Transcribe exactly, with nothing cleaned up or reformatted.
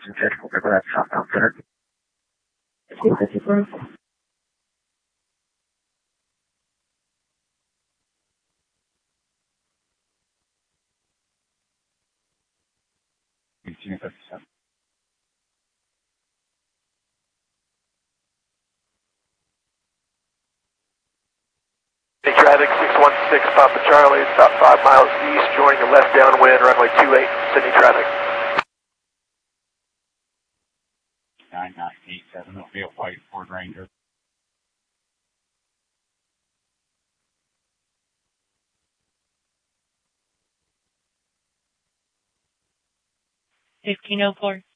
Traffic six one six Papa Charlie, it's about five miles east, joining a left downwind, runway two eight, Sydney traffic. nine nine eight seven, it'll be a white Ford Ranger. fifteen oh four.